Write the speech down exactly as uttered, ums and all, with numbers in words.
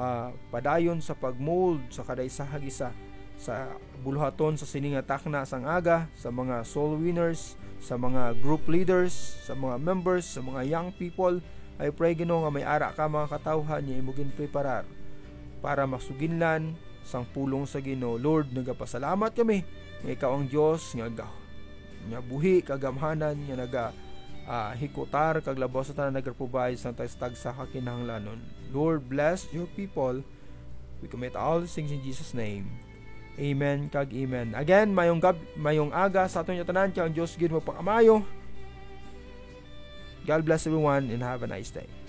uh, padayon sa pagmold sa kadaysahag isa sa buluhaton sa siningatak na sang aga, sa mga soul winners, sa mga group leaders, sa mga members, sa mga young people. I pray Ginoo nga may ara ka mga katawhan niya imugin preparar para masuginlan sang pulong sa Ginoo. Lord, nagapasalamat kami nga ikaw ang Dios nga ga nga buhi kagamhanan nga naga uh, hikutar kag labaw sa tanan nagaprovide sa tagstag sa kakinahanglanon. Lord, bless your people. We commit all these things in Jesus name. Amen kag amen. Again, mayong gab mayong aga sa aton tanan kay ang Dios gid mo pangamayo. God bless everyone and have a nice day.